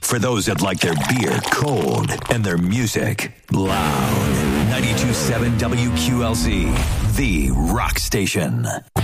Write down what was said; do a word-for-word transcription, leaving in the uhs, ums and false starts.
for those that like their beer cold and their music loud. ninety-two point seven W Q L Z, the rock station.